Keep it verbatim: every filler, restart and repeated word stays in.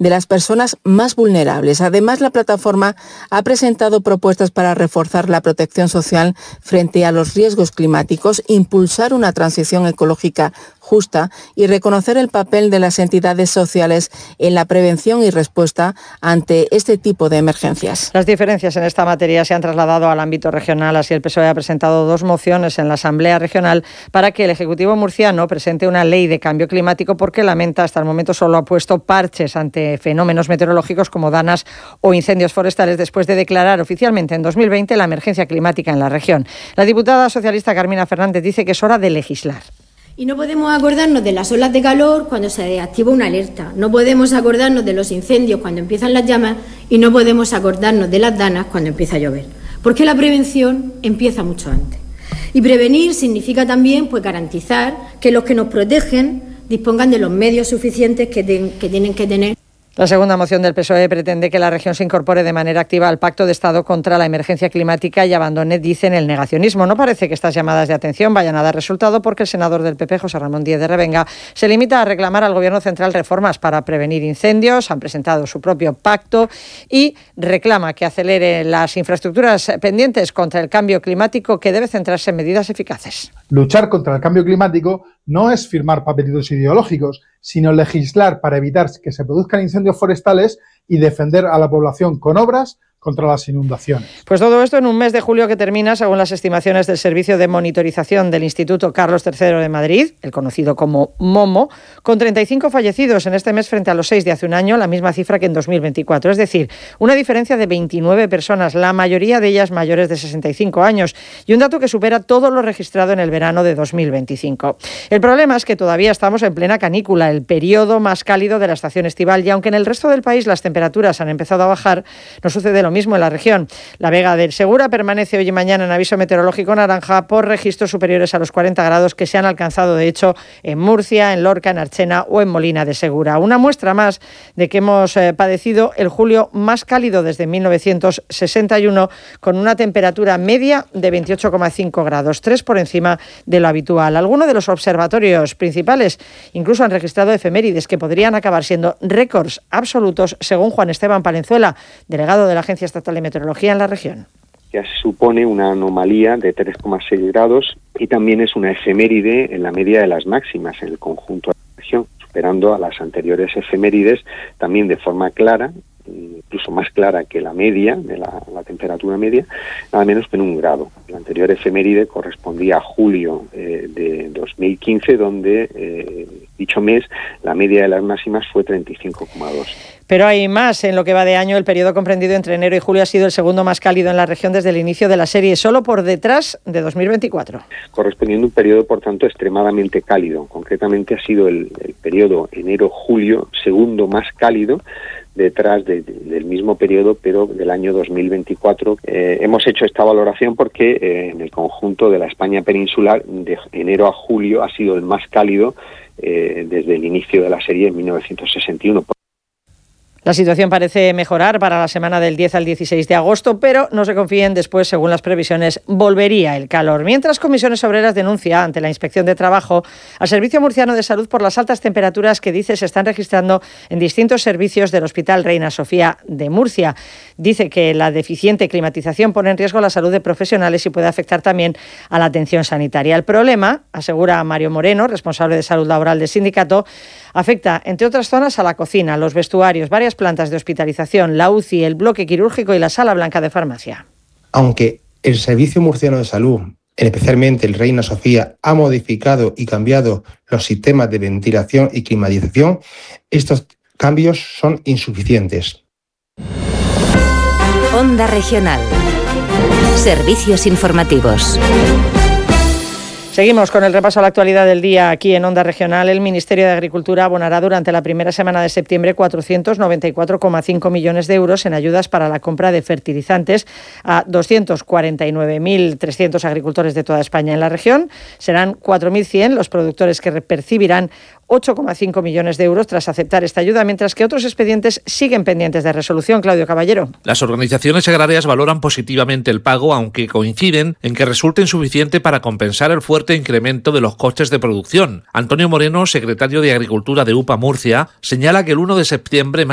de las personas más vulnerables. Además, la plataforma ha presentado propuestas para reforzar la protección social frente a los riesgos climáticos, impulsar una transición ecológica justa y reconocer el papel de las entidades sociales en la prevención y respuesta ante este tipo de emergencias. Las diferencias en esta materia se han trasladado al ámbito regional. Así, el P S O E ha presentado dos mociones en la Asamblea Regional para que el Ejecutivo murciano presente una ley de cambio climático, porque lamenta hasta el momento solo ha puesto parches ante fenómenos meteorológicos como danas o incendios forestales, después de declarar oficialmente en dos mil veinte la emergencia climática en la región. La diputada socialista Carmina Fernández dice que es hora de legislar. Y no podemos acordarnos de las olas de calor cuando se activa una alerta, no podemos acordarnos de los incendios cuando empiezan las llamas y no podemos acordarnos de las danas cuando empieza a llover, porque la prevención empieza mucho antes. Y prevenir significa también pues, garantizar que los que nos protegen dispongan de los medios suficientes que, ten, que tienen que tener. La segunda moción del P S O E pretende que la región se incorpore de manera activa al Pacto de Estado contra la Emergencia Climática y abandone, dicen, el negacionismo. No parece que estas llamadas de atención vayan a dar resultado, porque el senador del P P, José Ramón Díez de Revenga, se limita a reclamar al Gobierno central reformas para prevenir incendios. Han presentado su propio pacto y reclama que acelere las infraestructuras pendientes contra el cambio climático, que debe centrarse en medidas eficaces. Luchar contra el cambio climático no es firmar papelitos ideológicos, sino legislar para evitar que se produzcan incendios forestales y defender a la población con obras contra las inundaciones. Pues todo esto en un mes de julio que termina, según las estimaciones del Servicio de Monitorización del Instituto Carlos tercero de Madrid, el conocido como MOMO, con treinta y cinco fallecidos en este mes frente a los seis de hace un año, la misma cifra que en dos mil veinticuatro. Es decir, una diferencia de veintinueve personas, la mayoría de ellas mayores de sesenta y cinco años, y un dato que supera todo lo registrado en el verano de dos mil veinticinco. El problema es que todavía estamos en plena canícula, el periodo más cálido de la estación estival, y aunque en el resto del país las temperaturas han empezado a bajar, no sucede lo mismo en la región. La Vega del Segura permanece hoy y mañana en aviso meteorológico naranja por registros superiores a los cuarenta grados, que se han alcanzado, de hecho, en Murcia, en Lorca, en Archena o en Molina de Segura. Una muestra más de que hemos eh, padecido el julio más cálido desde mil novecientos sesenta y uno, con una temperatura media de veintiocho coma cinco grados, tres por encima de lo habitual. Algunos de los observatorios principales incluso han registrado efemérides que podrían acabar siendo récords absolutos, según Juan Esteban Palenzuela, delegado de la Agencia Estatal de Meteorología en la región. Ya supone una anomalía de tres coma seis grados y también es una efeméride en la media de las máximas en el conjunto de la región, superando a las anteriores efemérides también de forma clara, incluso más clara que la media, de la, la temperatura media, nada menos que en un grado. La anterior efeméride correspondía a julio eh, de dos mil quince, donde eh, dicho mes la media de las máximas fue treinta y cinco coma dos. Pero hay más. En lo que va de año, el periodo comprendido entre enero y julio ha sido el segundo más cálido en la región desde el inicio de la serie, solo por detrás de dos mil veinticuatro. Correspondiendo a un periodo, por tanto, extremadamente cálido. Concretamente ha sido el, el periodo enero-julio segundo más cálido, detrás de, de, del mismo periodo, pero del año dos mil veinticuatro. Eh, hemos hecho esta valoración porque eh, en el conjunto de la España peninsular, de enero a julio, ha sido el más cálido eh, desde el inicio de la serie en mil novecientos sesenta y uno. La situación parece mejorar para la semana del diez al dieciséis de agosto, pero no se confíen, después, según las previsiones, volvería el calor. Mientras, Comisiones Obreras denuncia ante la Inspección de Trabajo al Servicio Murciano de Salud por las altas temperaturas que, dice, se están registrando en distintos servicios del Hospital Reina Sofía de Murcia. Dice que la deficiente climatización pone en riesgo la salud de profesionales y puede afectar también a la atención sanitaria. El problema, asegura Mario Moreno, responsable de salud laboral del sindicato, afecta, entre otras zonas, a la cocina, los vestuarios, varias plantas de hospitalización, la U C I, el bloque quirúrgico y la sala blanca de farmacia. Aunque el Servicio Murciano de Salud, especialmente el Reina Sofía, ha modificado y cambiado los sistemas de ventilación y climatización, estos cambios son insuficientes. Onda Regional. Servicios informativos. Seguimos con el repaso a la actualidad del día aquí en Onda Regional. El Ministerio de Agricultura abonará durante la primera semana de septiembre cuatrocientos noventa y cuatro coma cinco millones de euros en ayudas para la compra de fertilizantes a doscientos cuarenta y nueve mil trescientos agricultores de toda España. En la región serán cuatro mil cien los productores que percibirán ocho coma cinco millones de euros tras aceptar esta ayuda, mientras que otros expedientes siguen pendientes de resolución. Claudio Caballero. Las organizaciones agrarias valoran positivamente el pago, aunque coinciden en que resulta insuficiente para compensar el fuerte incremento de los costes de producción. Antonio Moreno, secretario de Agricultura de U P A Murcia, señala que el uno de septiembre